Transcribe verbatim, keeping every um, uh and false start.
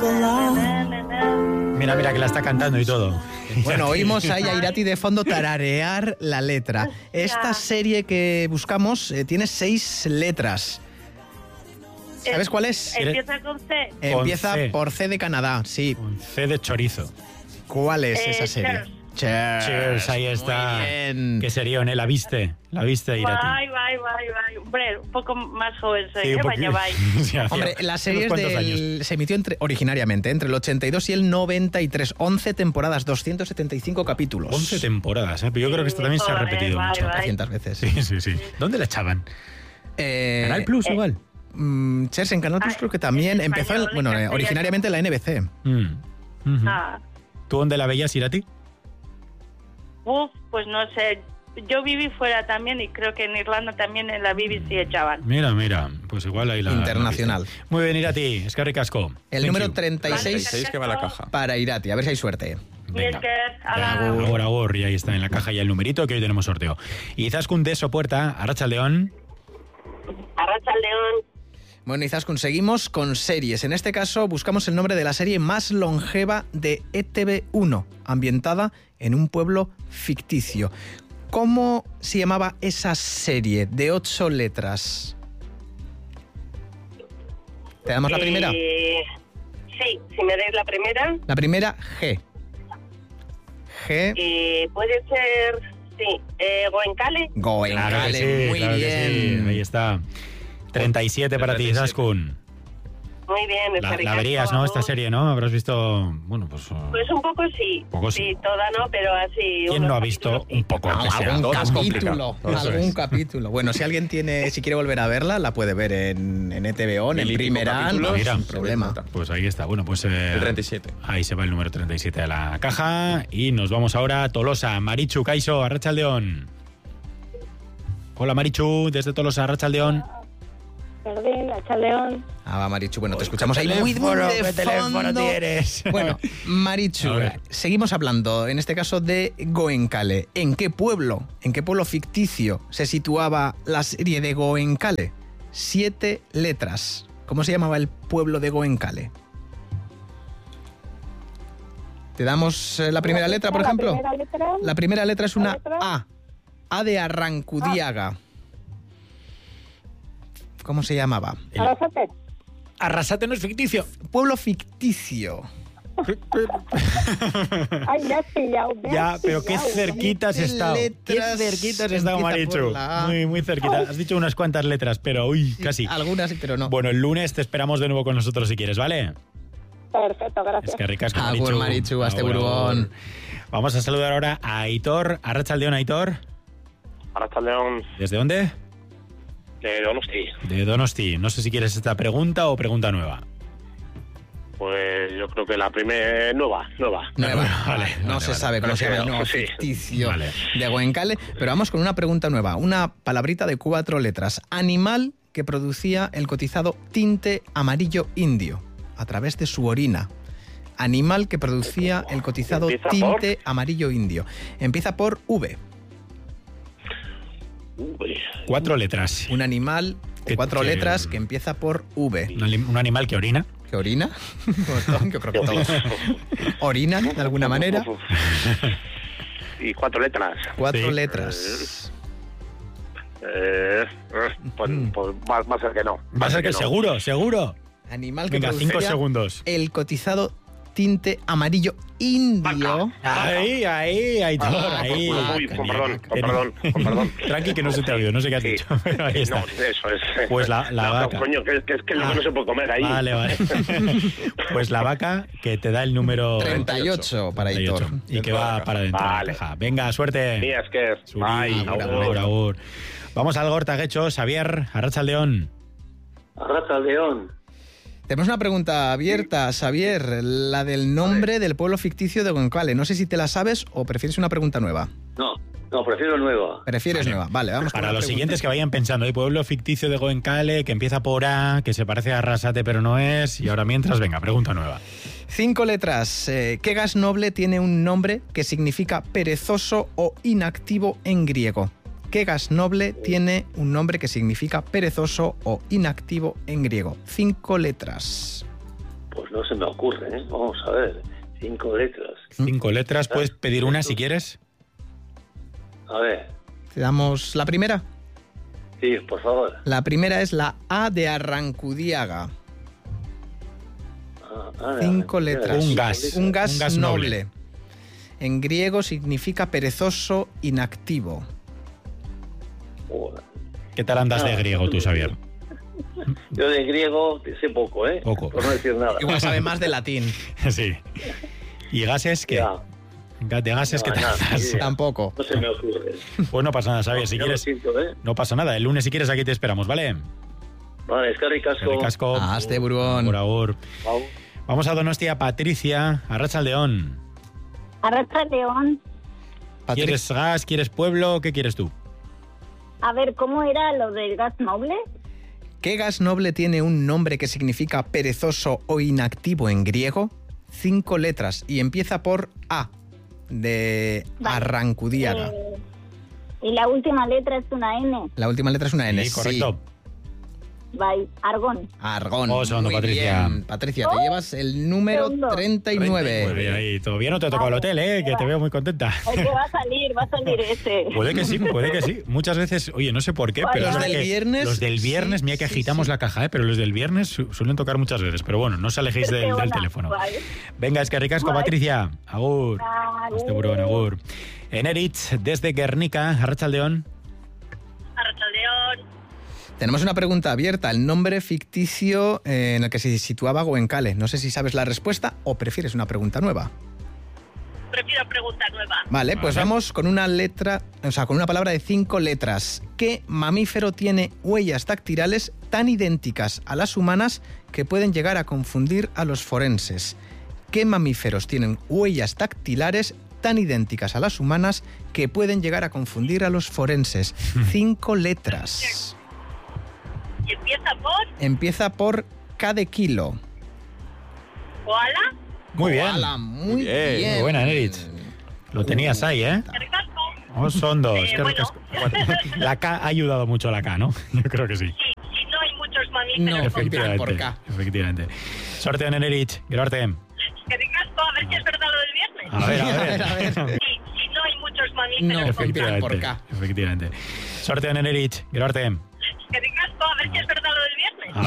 Mira, mira, que la está cantando y todo. Bueno, oímos a Irati de fondo tararear la letra. Esta serie que buscamos eh, tiene seis letras. ¿Sabes cuál es? Empieza con C. Empieza Con C. por C de Canadá, sí. Un C de chorizo. ¿Cuál es Eh, esa serie? Cheers. Cheers. Cheers, ahí está. Muy bien. ¿Qué sería, ¿eh? ¿La viste? ¿La viste, Irati? Vai, vai, vai, vai. Hombre, un poco más joven soy, Sí, ¿eh? un Vaya, poquito. vai. Sí, hacía Hombre, la serie unos es cuantos años. del, se emitió entre, originariamente entre el ochenta y dos y el noventa y tres. once temporadas, doscientos setenta y cinco capítulos. once temporadas, ¿eh? Pero yo creo que esto también se ha Joder, repetido vale, mucho. vale. trescientas veces. Sí, sí, sí. ¿Dónde la echaban? Eh, Canal Plus, eh, igual. mm, Cheers en Canal Plus Ah, creo que también en empezó, en- español, bueno, en eh, castellano. originariamente en la N B C. Mm. Ujú. Ah. ¿Tú dónde la veías, Irati? Uf, pues no sé. Yo viví fuera también y creo que en Irlanda también en la B B C echaban. Mira, mira, pues igual ahí la... Internacional. la viste. Muy bien, Irati, es que ricasco. El Thank número you. treinta y seis seis que va a la caja. para Irati, a ver si hay suerte. Y Venga. es que a la... Agur. Agur, agur, y ahí está en la caja ya el numerito que hoy tenemos sorteo. Y Izaskun de Sopuerta, Arratsaldeon. Arratsaldeon. Bueno, Izaskun, seguimos con series. En este caso buscamos el nombre de la serie más longeva de E T V uno, ambientada en un pueblo ficticio. ¿Cómo se llamaba esa serie de ocho letras? ¿Te damos la primera? Eh, sí, si me dais la primera. La primera, G. G. Eh, puede ser, sí, eh, Goenkale. Goenkale, Claro que sí, muy claro que bien. sí, ahí está. treinta y siete para ti, treinta y siete. Izaskun. Muy bien. La, Eskerrik la asko, verías, ¿no? Esta agur. serie, ¿no? Habrás visto, bueno, pues... uh, Pues un poco sí. Poco sí. Sí, toda no, pero así. ¿Quién unos no ha visto capítulos sí. un poco? No, aunque sea? algún todo es capítulo, complicado. Eso algún es. capítulo. Bueno, si alguien tiene, si quiere volver a verla, la puede ver en, en E T V O, en Mil y pico Primeran, capítulos, mira, sin problema. Pues ahí está, bueno, pues... eh, El treinta y siete. Ahí se va el número treinta y siete de la caja y nos vamos ahora a Tolosa. Marichu, Kaixo, Arratsaldeon. Hola Marichu, desde Tolosa, Arratsaldeon. Perdín, Arratsaldeon. Ah, va, Marichu, bueno, te escuchamos ahí muy, muy de ¿Qué teléfono fondo. tienes? Bueno, Marichu, A ver. seguimos hablando, en este caso de Goenkale. ¿En qué pueblo, en qué pueblo ficticio se situaba la serie de Goenkale? Siete letras. ¿Cómo se llamaba el pueblo de Goenkale? ¿Te damos eh, la primera letra, por La ejemplo? primera letra. La primera letra es una ¿La letra? A. A de Arrancudiaga. ¿Cómo se llamaba? Arrasate. Arrasate no es ficticio. Pueblo ficticio. Ay, me has pillado. me Ya, has pero qué pillado. cerquita has Siete estado. Qué letras, cerquita has estado, empieza por Marichu. la A. Muy, muy cerquita. Has dicho unas cuantas letras, pero uy, casi. Algunas sí, pero no. Bueno, el lunes te esperamos de nuevo con nosotros si quieres, ¿vale? Perfecto, gracias. Es que ricas con Agur, Marichu, hasta Agur, Burgón. agur. Vamos a saludar ahora a Aitor. Arratsaldeon, Aitor. Arratsaldeon, ¿Desde dónde? de Donosti. De Donosti. No sé si quieres esta pregunta o pregunta nueva. Pues yo creo que la primera nueva, nueva. Nueva. Vale, no vale, se vale. sabe cómo se llama el nuevo Sí. ficticio Vale. de Goenkale, pero vamos con una pregunta nueva. Una palabrita de cuatro letras. Animal que producía el cotizado tinte amarillo indio a través de su orina. Animal que producía el cotizado ¿Empieza tinte amarillo indio. Empieza por V. Uy, Cuatro letras. Un animal de Que- cuatro que- letras que empieza por V. Un, anim- un animal que orina. ¿Que orina? Yo creo que todos orinan de alguna manera. y cuatro letras. Cuatro Sí. letras. Eh, eh, pues, pues va, va a ser que no. Va a ser que no. seguro, seguro. Animal que Venga, cinco producía segundos. el cotizado tinte amarillo indio. Ahí, ahí, Aitor, Ah, ahí. uy, con perdón, con perdón, con perdón. Tranqui, que no se te ha oído, no sé qué has Sí. dicho, pero ahí está. No, eso es. Pues la- la No, vaca. coño, que, que es que Ah. no se puede comer ahí. Vale, vale. Pues la vaca que te da el número treinta y ocho para treinta y ocho, Aitor. y que va para adentro. de la Vale. caja. Venga, suerte. Mira, es que... Suri, Ay, agur, agur. agur, agur. Vamos al Gortaguecho, Xavier, Arratsaldeon. Arratsaldeon. Tenemos una pregunta abierta, Xavier, la del nombre del pueblo ficticio de Goenkale. No sé si te la sabes o prefieres una pregunta nueva. No, no, prefiero nueva. Prefieres Vale. nueva. Vale, vamos con Para la los pregunta. siguientes que vayan pensando, hay pueblo ficticio de Goenkale que empieza por A, que se parece a Arrasate pero no es, y ahora mientras, venga, pregunta nueva. Cinco letras. Eh, ¿Qué gas noble tiene un nombre que significa perezoso o inactivo en griego? ¿Qué gas noble tiene un nombre que significa perezoso o inactivo en griego? Cinco letras. Pues no se me ocurre, ¿eh? Vamos a ver. Cinco letras. Cinco letras, puedes pedir una si quieres. A ver. ¿Te damos la primera? Sí, por favor. La primera es la A de Arrancudiaga. Ah, ah, Cinco ah, letras. Un gas. Un gas, Un gas noble. noble. En griego significa perezoso, inactivo. Joder. ¿Qué tal andas de Ah, griego tú, Xavier? Yo de griego sé poco, ¿eh? Poco. Por no decir nada. Igual sabe más de latín. Sí. ¿Y gases qué? Ya. Ga- ¿De gases No, qué tal nada, andas? ni idea. Tampoco. No se me ocurre. Pues no pasa nada, Xavier. Si Ya lo quieres, siento, ¿eh? no pasa nada. El lunes, si quieres, aquí te esperamos, ¿vale? Vale, es que ricasco. El casco. Ah, este Burgón. Agur, agur. Au. Vamos a Donostia, Patricia, Arratsaldeon. Arratsaldeon. Patrick, ¿Quieres gas? ¿Quieres pueblo? ¿Qué quieres tú? A ver, ¿cómo era lo del gas noble? ¿qué gas noble tiene un nombre que significa perezoso o inactivo en griego? Cinco letras y empieza por A, de Vale. Arrancudiaga. Eh, y la última letra es una N. La última letra es una N. Sí, correcto. Bye. Argón. Argón. Oh, segundo, Muy Patricia. bien. Patricia, te llevas el número Segundo. treinta y nueve. Muy bien, ahí. Todavía no te ha tocado el hotel, ¿eh? Que te veo muy contenta. Es que va a salir, va a salir ese. Puede que sí, puede que sí. Muchas veces, oye, no sé por qué, pero Los es verdad del que viernes, los del viernes, sí, mira que sí, agitamos sí. la caja, ¿eh? Pero los del viernes su- suelen tocar muchas veces. Pero bueno, no os alejéis del, del Perdona, teléfono. vale. Venga, es que ricasco, Vale. Patricia. Agur. Agur. Este burón, agur. Eneritz, desde Guernica, Arratsaldeon. Arratsaldeon. Tenemos una pregunta abierta. El nombre ficticio eh, en el que se situaba Goenkale. No sé si sabes la respuesta o prefieres una pregunta nueva. Prefiero pregunta nueva. Vale, pues Vale. vamos con una letra, o sea, con una palabra de cinco letras. ¿Qué mamífero tiene huellas dactilares tan idénticas a las humanas que pueden llegar a confundir a los forenses? ¿Qué mamíferos tienen huellas dactilares tan idénticas a las humanas que pueden llegar a confundir a los forenses? Cinco letras. ¿Y empieza por Empieza por K de kilo. koala? Muy bien. Koala, muy Muy bien. bien. Muy buena, Eneritz. Lo tenías ahí, ¿eh? Ricasco. Oh, son dos. Eh, Qué bueno. ricasco. Bueno, la K ha ayudado mucho a la K, ¿no? Yo creo que sí. Sí, si no hay muchos No, mamíferos. efectivamente. por K. Efectivamente. Sortean Eneritz. Gerarte. Que ricasco, a ver si es verdad lo del viernes. A ver, a ver. A ver, a ver. Sí, si no hay muchos No, mamíferos. efectivamente. Efectivamente. por K. Efectivamente. Sortean Eneritz. Gerarte. Que ricasco, a ver si es verdad lo del